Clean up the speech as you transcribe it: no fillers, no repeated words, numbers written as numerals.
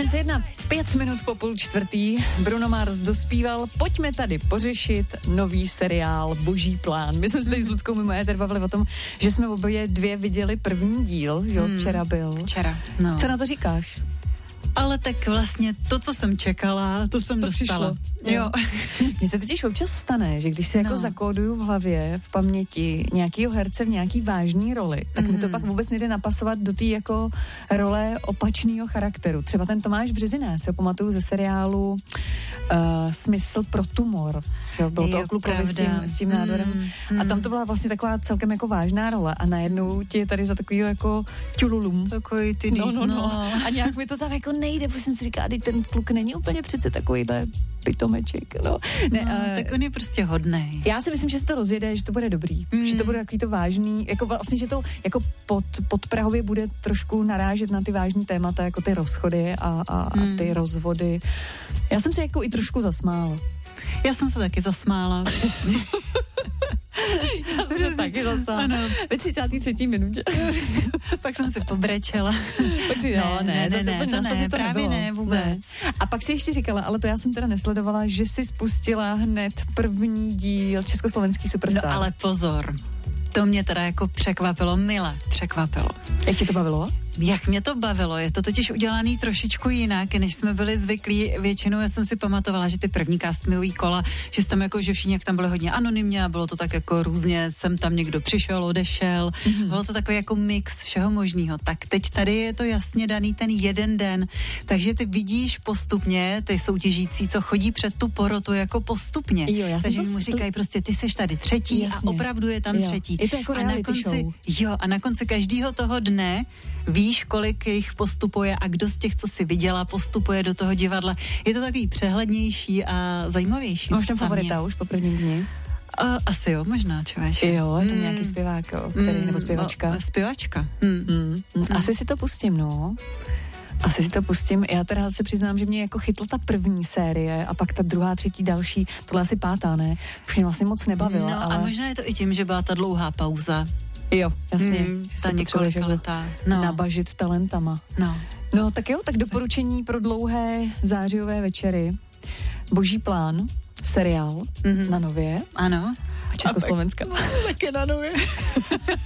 9:41, 5 minut po 3:30. Bruno Mars dospíval, pojďme tady pořešit nový seriál Boží plán. My jsme se tady s Luckou mimo éter bavili o tom, že jsme obě dvě viděli první díl, že včera byl. Včera, no. Co na to říkáš? Ale tak vlastně to, co jsem čekala, to jsem dostala. Jo. Mně se totiž občas stane, že když si jako zakóduju v hlavě, v paměti nějakýho herce v nějaký vážný roli, tak mi to pak vůbec nejde napasovat do té jako role opačného charakteru. Třeba ten Tomáš Březina, já si ho pamatuju ze seriálu Smysl pro tumor. Bylo to o klukovi s tím nádorem. A tam to byla vlastně taková celkem jako vážná role a najednou ti je tady za takovýho jako čululum. Takový ty no. A nějak mi to tam jako nejde, protože jsem si říkala, ten kluk není úplně přece takovýhle pitomeček, no. Tak on je prostě hodnej. Já si myslím, že se to rozjede, že to bude dobrý, že to bude takový to vážný, jako vlastně, že to jako podprahově bude trošku narážet na ty vážný témata, jako ty rozchody a ty rozvody. Já jsem se jako i trošku zasmála. Já jsem se taky zasmála, přesně. Já jsem se taky zasmála. Ano. Ve 33. minutě. Pak jsem se pobrečela. Pak si, ne, právě ne, vůbec. Ne. A pak si ještě říkala, ale to já jsem teda nesledovala, že si spustila hned první díl Československý superstar. No ale pozor. To mě teda jako překvapilo, mile překvapilo. Jak tě to bavilo? Jak mě to bavilo, je to totiž udělaný trošičku jinak, než jsme byli zvyklí. Většinou já jsem si pamatovala, že ty první castingový kola, že tam jako, že všichni jak tam byli hodně anonymně a bylo to tak jako různě, sem tam někdo přišel, odešel. Bylo to takový jako mix všeho možného. Tak teď tady je to jasně daný ten jeden den, takže ty vidíš postupně ty soutěžící, co chodí před tu porotu jako postupně. Jo, takže mu říkají prostě, ty seš tady třetí a opravdu je tam třetí. Je to jako reality show. A na konci každého toho dne víš, kolik jich postupuje a kdo z těch, co si viděla, postupuje do toho divadla. Je to takový přehlednější a zajímavější. Máš tam favorita už po prvním dni? Asi jo, možná, člověče. Jo, je to nějaký zpěvák, který, nebo zpěvačka? Zpěvačka. Asi si to pustím, no. Asi si to pustím. Já teda se přiznám, že mě jako chytla ta první série a pak ta druhá, třetí, další, tohle asi pátá, ne? Už mě vlastně moc nebavila. No ale... a možná je to i tím, že byla ta dlouhá pauza. Jo, jasně. Ta několikaletá. Nabažit talentama. No, tak jo, tak doporučení pro dlouhé zářijové večery. Boží plán, seriál na Nově. Ano. A Československa. Taky na Nově.